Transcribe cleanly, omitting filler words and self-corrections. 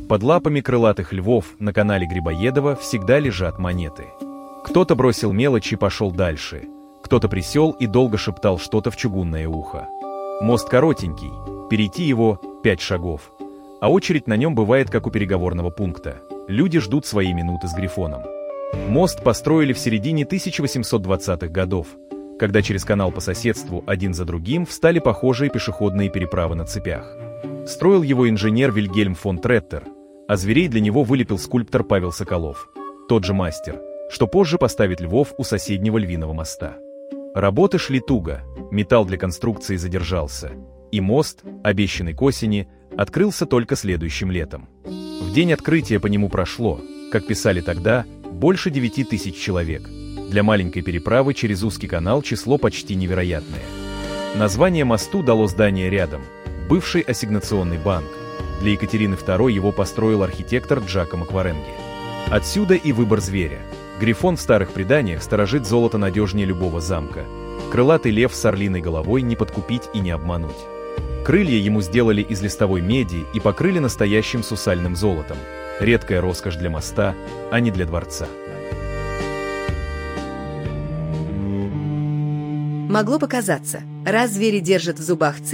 Под лапами крылатых львов на канале Грибоедова всегда лежат монеты. Кто-то бросил мелочь и пошел дальше. Кто-то присел и долго шептал что-то в чугунное ухо. Мост коротенький, перейти его 5 шагов. А очередь на нем бывает, как у переговорного пункта. Люди ждут свои минуты с Грифоном. Мост построили в середине 1820-х годов, когда через канал по соседству один за другим встали похожие пешеходные переправы на цепях. Строил его инженер Вильгельм фон Треттер, а зверей для него вылепил скульптор Павел Соколов, тот же мастер, что позже поставит львов у соседнего Львиного моста. Работы шли туго, металл для конструкции задержался, и мост, обещанный к осени, открылся только следующим летом. В день открытия по нему прошло, как писали тогда, больше 9000 человек. Для маленькой переправы через узкий канал число почти невероятное. Название мосту дало здание рядом, бывший ассигнационный банк. Для Екатерины II его построил архитектор Джакомо Кваренги. Отсюда и выбор зверя. Грифон в старых преданиях сторожит золото надежнее любого замка. Крылатый лев с орлиной головой не подкупить и не обмануть. Крылья ему сделали из листовой меди и покрыли настоящим сусальным золотом. Редкая роскошь для моста, а не для дворца. Могло показаться, раз звери держат в зубах